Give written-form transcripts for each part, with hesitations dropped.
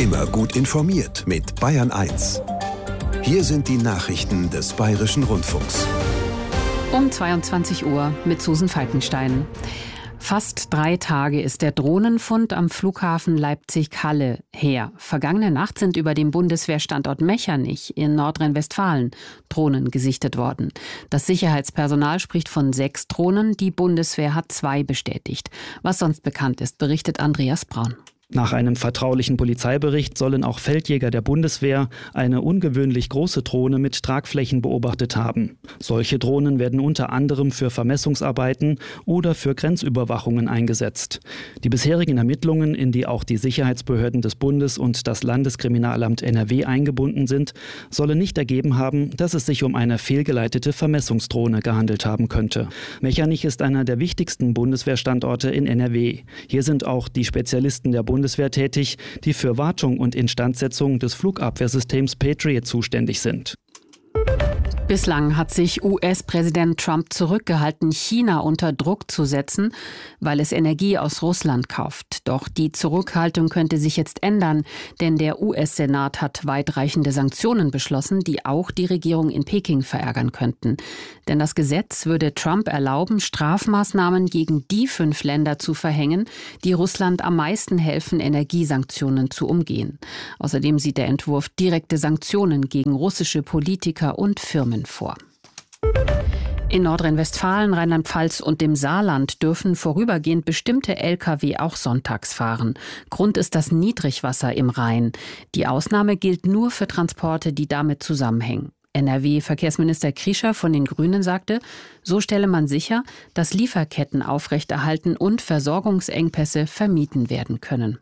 Immer gut informiert mit Bayern 1. Hier sind die Nachrichten des Bayerischen Rundfunks. Um 22 Uhr mit Susan Falkenstein. Fast 3 Tage ist der Drohnenfund am Flughafen Leipzig-Halle her. Vergangene Nacht sind über dem Bundeswehrstandort Mechernich in Nordrhein-Westfalen Drohnen gesichtet worden. Das Sicherheitspersonal spricht von 6 Drohnen, die Bundeswehr hat 2 bestätigt. Was sonst bekannt ist, berichtet Andreas Braun. Nach einem vertraulichen Polizeibericht sollen auch Feldjäger der Bundeswehr eine ungewöhnlich große Drohne mit Tragflächen beobachtet haben. Solche Drohnen werden unter anderem für Vermessungsarbeiten oder für Grenzüberwachungen eingesetzt. Die bisherigen Ermittlungen, in die auch die Sicherheitsbehörden des Bundes und das Landeskriminalamt NRW eingebunden sind, sollen nicht ergeben haben, dass es sich um eine fehlgeleitete Vermessungsdrohne gehandelt haben könnte. Mechernich ist einer der wichtigsten Bundeswehrstandorte in NRW. Hier sind auch die Spezialisten der Bundeswehr tätig, die für Wartung und Instandsetzung des Flugabwehrsystems Patriot zuständig sind. Bislang hat sich US-Präsident Trump zurückgehalten, China unter Druck zu setzen, weil es Energie aus Russland kauft. Doch die Zurückhaltung könnte sich jetzt ändern, denn der US-Senat hat weitreichende Sanktionen beschlossen, die auch die Regierung in Peking verärgern könnten. Denn das Gesetz würde Trump erlauben, Strafmaßnahmen gegen die 5 Länder zu verhängen, die Russland am meisten helfen, Energiesanktionen zu umgehen. Außerdem sieht der Entwurf direkte Sanktionen gegen russische Politiker und Firmen vor. In Nordrhein-Westfalen, Rheinland-Pfalz und dem Saarland dürfen vorübergehend bestimmte Lkw auch sonntags fahren. Grund ist das Niedrigwasser im Rhein. Die Ausnahme gilt nur für Transporte, die damit zusammenhängen. NRW-Verkehrsminister Krischer von den Grünen sagte, so stelle man sicher, dass Lieferketten aufrechterhalten und Versorgungsengpässe vermieden werden können.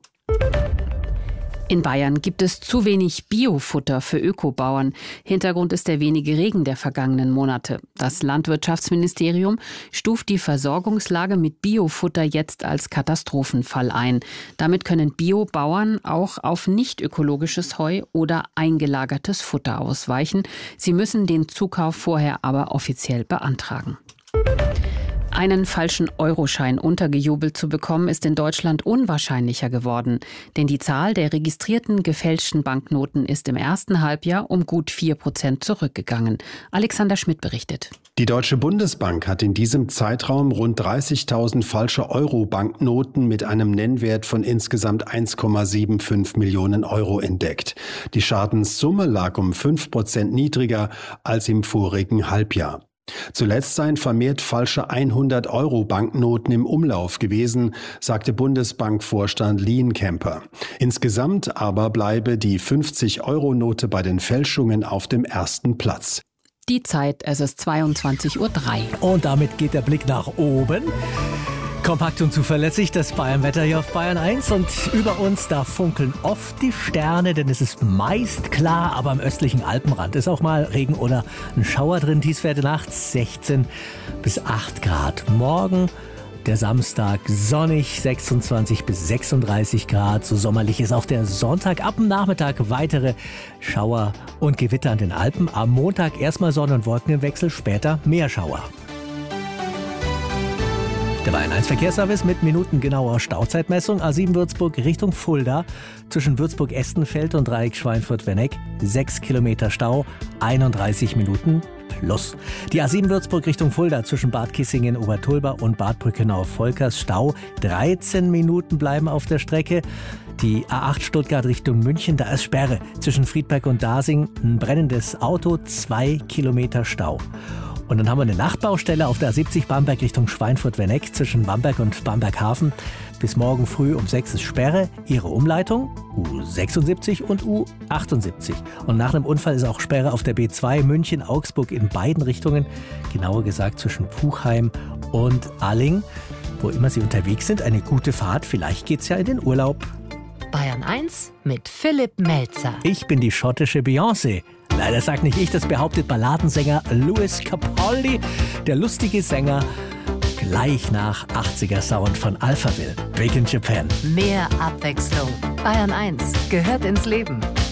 In Bayern gibt es zu wenig Biofutter für Ökobauern. Hintergrund ist der wenige Regen der vergangenen Monate. Das Landwirtschaftsministerium stuft die Versorgungslage mit Biofutter jetzt als Katastrophenfall ein. Damit können Biobauern auch auf nicht ökologisches Heu oder eingelagertes Futter ausweichen. Sie müssen den Zukauf vorher aber offiziell beantragen. Einen falschen Euroschein untergejubelt zu bekommen, ist in Deutschland unwahrscheinlicher geworden. Denn die Zahl der registrierten gefälschten Banknoten ist im ersten Halbjahr um gut 4% zurückgegangen. Alexander Schmidt berichtet. Die Deutsche Bundesbank hat in diesem Zeitraum rund 30.000 falsche Euro-Banknoten mit einem Nennwert von insgesamt 1,75 Millionen Euro entdeckt. Die Schadenssumme lag um 5% niedriger als im vorigen Halbjahr. Zuletzt seien vermehrt falsche 100-Euro-Banknoten im Umlauf gewesen, sagte Bundesbankvorstand Lienkemper. Insgesamt aber bleibe die 50-Euro-Note bei den Fälschungen auf dem ersten Platz. Die Zeit, es ist 22:03 Uhr. Und damit geht der Blick nach oben. Kompakt und zuverlässig, das Bayern-Wetter hier auf Bayern 1. Und über uns, da funkeln oft die Sterne, denn es ist meist klar, aber am östlichen Alpenrand ist auch mal Regen oder ein Schauer drin. Tiefstwerte nachts 16 bis 8 Grad. Morgen, der Samstag, sonnig, 26 bis 36 Grad. So sommerlich ist auch der Sonntag. Ab dem Nachmittag weitere Schauer und Gewitter an den Alpen. Am Montag erstmal Sonne- und Wolkenwechsel, später mehr Schauer. Der Bayern 1 Verkehrsservice mit minutengenauer Stauzeitmessung. A7 Würzburg Richtung Fulda. Zwischen Würzburg-Estenfeld und Dreieck Schweinfurt-Wenneck 6 Kilometer Stau, 31 Minuten plus. Die A7 Würzburg Richtung Fulda zwischen Bad Kissingen, Obertulba und Bad Brückenau-Volkers Stau. 13 Minuten bleiben auf der Strecke. Die A8 Stuttgart Richtung München, da ist Sperre. Zwischen Friedberg und Dasing ein brennendes Auto, 2 Kilometer Stau. Und dann haben wir eine Nachtbaustelle auf der A70 Bamberg Richtung Schweinfurt-Wenneck zwischen Bamberg und Bamberg-Hafen. Bis morgen früh um 6 ist Sperre. Ihre Umleitung U76 und U78. Und nach einem Unfall ist auch Sperre auf der B2 München-Augsburg in beiden Richtungen. Genauer gesagt zwischen Puchheim und Alling. Wo immer Sie unterwegs sind, eine gute Fahrt. Vielleicht geht's ja in den Urlaub. Bayern 1 mit Philipp Melzer. Ich bin die schottische Beyoncé. Leider sagt nicht ich, das behauptet Balladensänger Lewis Capaldi, der lustige Sänger, gleich nach 80er Sound von Alphaville, Big in Japan. Mehr Abwechslung. Bayern 1 gehört ins Leben.